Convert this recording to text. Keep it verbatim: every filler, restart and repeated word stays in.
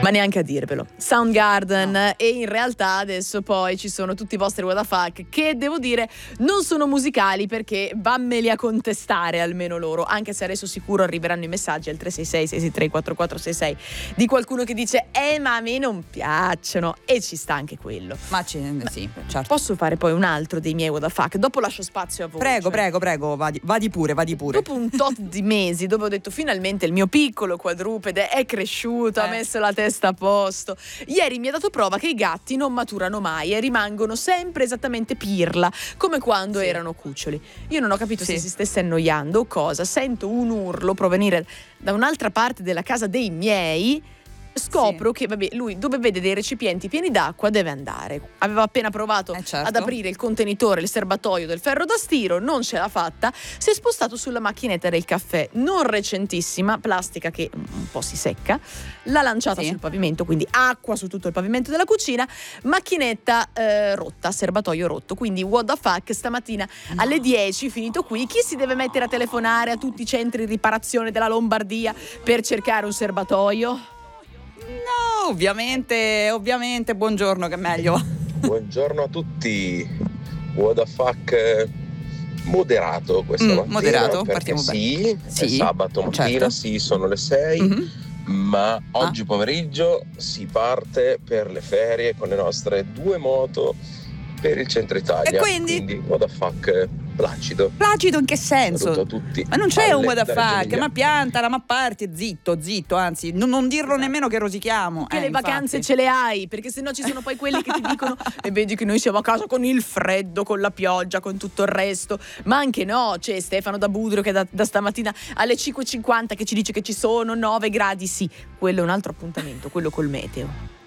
Ma neanche a dirvelo. Soundgarden, no. E in realtà adesso poi ci sono tutti i vostri what the fuck che devo dire non sono musicali, perché vammeli a contestare almeno loro, anche se adesso sicuro arriveranno i messaggi al tre sei sei sei sei tre quattro quattro sei sei di qualcuno che dice eh ma a me non piacciono, e ci sta anche quello. Ma ci, sì, certo. Posso fare poi un altro dei miei what the fuck? Dopo lascio spazio a voi. Prego, prego, prego, vadi, vadi pure, vadi pure. Dopo un tot di mesi, dove ho detto finalmente il mio piccolo quadrupede è cresciuto, eh. ha messo la testa a posto, ieri mi ha dato prova che i gatti non maturano mai e rimangono sempre esattamente pirla, come quando sì. erano cuccioli. Io non ho capito sì. se si stesse annoiando o cosa. Sento un urlo provenire da un'altra parte della casa dei miei. Scopro sì. che vabbè, lui dove vede dei recipienti pieni d'acqua deve andare. Aveva appena provato eh certo. ad aprire il contenitore, il serbatoio del ferro da stiro, non ce l'ha fatta, si è spostato sulla macchinetta del caffè, non recentissima, plastica che un po' si secca, l'ha lanciata sì. sul pavimento, quindi acqua su tutto il pavimento della cucina, macchinetta eh, rotta, serbatoio rotto, quindi what the fuck. Stamattina no. alle dieci, finito qui, chi si deve mettere a telefonare a tutti i centri di riparazione della Lombardia per cercare un serbatoio? No, ovviamente, ovviamente, buongiorno, che è meglio. Buongiorno a tutti. What the fuck moderato questa mm, mattina. Moderato, partiamo sì, bene. Sì, è sabato mattina, certo. sì, sono le sei, mm-hmm. ma oggi ah. pomeriggio si parte per le ferie con le nostre due moto per il centro Italia. E quindi? Quindi what the fuck placido. Placido in che senso? Saluto a tutti. Ma non c'è Alle, un what the fuck, Emilia. ma piantala, ma parti, zitto, zitto, anzi, non, non dirlo esatto. nemmeno che rosichiamo. Che eh, le infatti. vacanze ce le hai, perché sennò ci sono poi quelli che ti dicono e vedi che noi siamo a casa con il freddo, con la pioggia, con tutto il resto. Ma anche no, c'è Stefano da Budrio che da, da stamattina alle cinque e cinquanta che ci dice che ci sono nove gradi, sì, quello è un altro appuntamento, quello col meteo.